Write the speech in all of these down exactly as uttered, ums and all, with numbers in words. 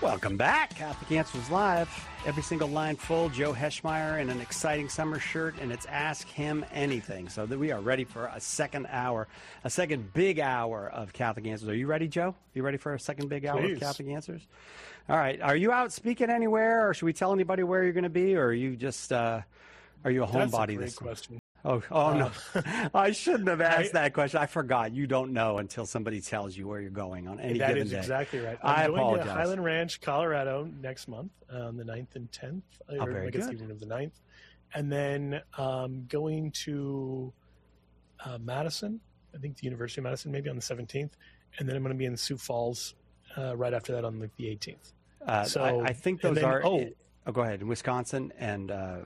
Welcome back. Catholic Answers Live. Every single line full. Joe Heschmeyer in an exciting summer shirt, and it's Ask Him Anything. So that we are ready for a second hour, a second big hour of Catholic Answers. Are you ready, Joe? You ready for a second big hour Please. of Catholic Answers? All right. Are you out speaking anywhere, or should we tell anybody where you're going to be, or are you just uh, are you a homebody That's a great this question. Oh, oh Uh, no! I shouldn't have asked I- that question. I forgot. You don't know until somebody tells you where you're going on any That given is day. exactly right. I I'm going apologize. to Highland Ranch, Colorado next month on the ninth and tenth, Oh, or very I guess good. evening of the ninth. And then um, going to uh, Madison, I think the University of Madison, maybe on the seventeenth. And then I'm going to be in Sioux Falls uh, right after that on like the eighteenth. Uh, So, I, I think and those then- are. oh. oh, go ahead. Wisconsin and uh,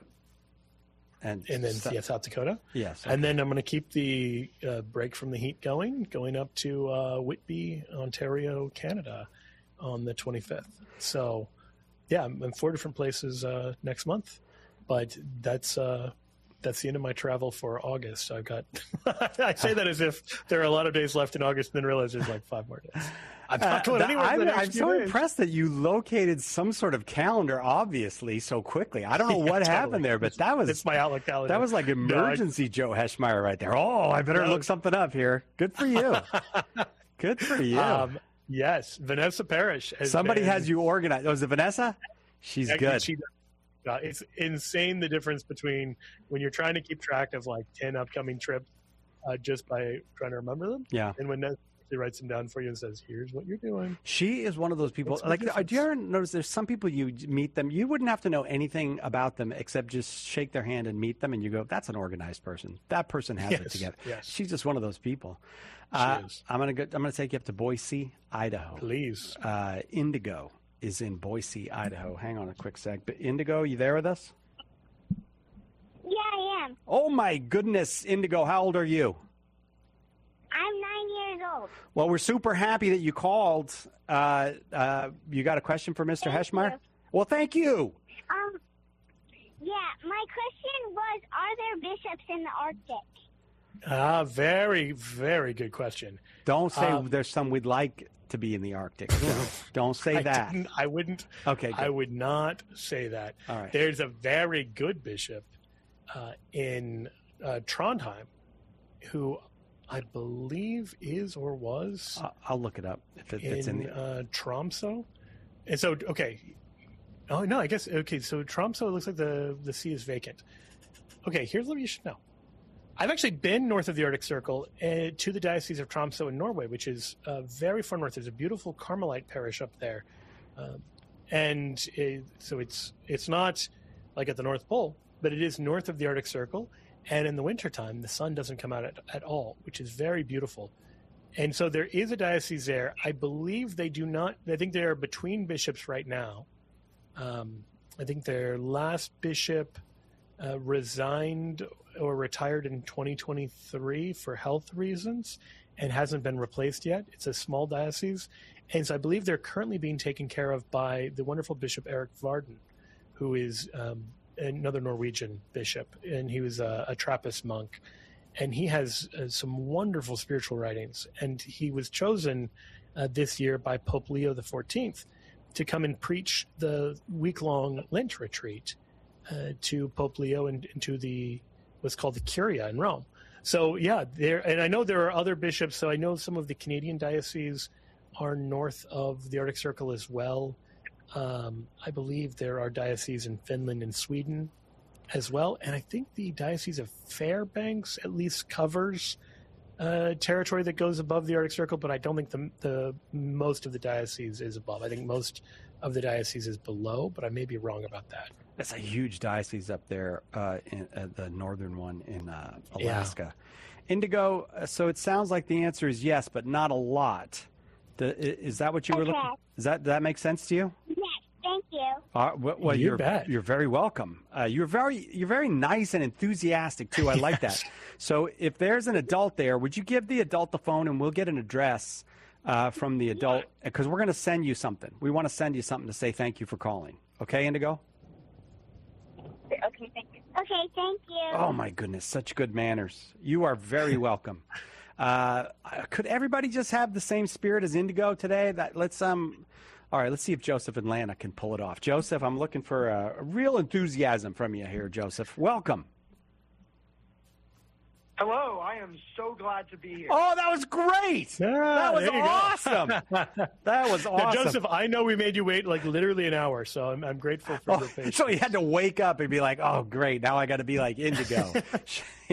and And then, Sa- yeah, South Dakota. yes. And then I'm going to keep the uh, break from the heat going, going up to uh, Whitby, Ontario, Canada on the twenty-fifth. So, yeah, I'm in four different places uh, next month. But that's uh, that's the end of my travel for August. I've got, I say that as if there are a lot of days left in August and then realize there's like five more days. I'm not going Uh, anywhere for I'm, the next I'm few so days. impressed that you located some sort of calendar, obviously, so quickly. I don't know Yeah, what totally. happened there, but that was It's my Outlook calendar. that was like No, I- emergency Joe Heschmeyer right there. Oh, I better That look was- something up here. Good for you. Good for you. Um, yes, Vanessa Parrish. has Somebody been- has you organized. Oh, is it Vanessa? She's Actually, good. she does. Uh, it's insane the difference between when you're trying to keep track of like ten upcoming trips uh, just by trying to remember them, Yeah. and when she writes them down for you and says, "Here's what you're doing." She is one of those people. What's the Like, difference? do you ever notice there's some people you meet them, you wouldn't have to know anything about them except just shake their hand and meet them, and you go, "That's an organized person. That person has it Yes, together." yes. She's just one of those people. Uh, is. I'm gonna go. I'm gonna take you up to Boise, Idaho. Please, Uh, Indigo is in Boise, Idaho. Hang on a quick sec. But Indigo, you there with us? Yeah, I am. Oh my goodness, Indigo, how old are you? I'm nine years old. Well, we're super happy that you called. Uh, uh, you got a question for Mister Thank Heschmeyer? you. Well, thank you. Um, yeah, my question was, are there bishops in the Arctic? ah, very, very good question. Don't say Um, there's some we'd like to be in the Arctic. Don't say I that. didn't. I wouldn't. Okay, I good. would not say that. All right. There's a very good bishop uh, in uh, Trondheim who I believe is or was I'll- I'll look it up if it, it's in in the. uh, Tromso. And so, okay. Oh, no, I guess, okay, so Tromso, it looks like the, the sea is vacant. Okay, here's what you should know. I've actually been north of the Arctic Circle uh, to the Diocese of Tromso in Norway, which is uh, very far north. There's a beautiful Carmelite parish up there. Um, and it, so it's it's not like at the North Pole, but it is north of the Arctic Circle. And in the wintertime, the sun doesn't come out at, at all, which is very beautiful. And so there is a diocese there. I believe they do not, I think they are between bishops right now. Um, I think their last bishop uh, resigned or retired in twenty twenty-three for health reasons and hasn't been replaced yet. It's a small diocese. And so I believe they're currently being taken care of by the wonderful Bishop Eric Varden, who is um, another Norwegian bishop, and he was a, a Trappist monk. And he has uh, some wonderful spiritual writings. And he was chosen uh, this year by Pope Leo the fourteenth to come and preach the week-long Lent retreat uh, to Pope Leo and, and to the what's called the Curia in Rome. So yeah, there, and I know there are other bishops. So I know some of the Canadian dioceses are north of the Arctic Circle as well. Um, I believe there are dioceses in Finland and Sweden as well, and I think the Diocese of Fairbanks at least covers uh, territory that goes above the Arctic Circle, but I don't think the, the most of the diocese is above. I think most of the diocese is below, but I may be wrong about that. That's a huge diocese up there, uh, in uh, the northern one in uh, Yeah. Alaska. Indigo, uh, so it sounds like the answer is yes, but not a lot. The, i- is that what you were looking? Okay. Does that, does that make sense to you? Yes, thank you. Uh, well, well, You you're bet. you're very welcome. Uh, you're very you're very nice and enthusiastic too. I like that. So if there's an adult there, would you give the adult the phone and we'll get an address uh, from the adult because we're going to send you something. We want to send you something to say thank you for calling. Okay, Indigo? Okay, thank you. Okay, thank you. Oh my goodness, such good manners. You are very welcome. Uh, could everybody just have the same spirit as Indigo today? That let's um, All right, let's see if Joseph Atlanta can pull it off. Joseph, I'm looking for a, a real enthusiasm from you here, Joseph. Welcome. Hello, I am so glad to be here. Oh, that was great. Yeah, that was there you go. awesome. That was Now, awesome. Joseph, I know we made you wait like literally an hour, so I'm, I'm grateful for Oh, your patience. so he had to wake up and be like, oh, great, now I got to be like Indigo.